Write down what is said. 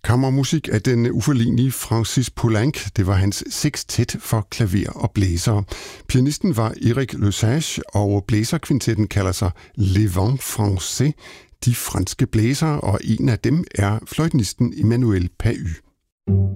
Kammermusik af den uforlignelige Francis Poulenc. Det var hans sextet for klaver og blæser. Pianisten var Eric Lesage, og blæserkvintetten kalder sig Les Vents Français, de franske blæsere, og en af dem er fløjtenisten Emmanuel Pahu.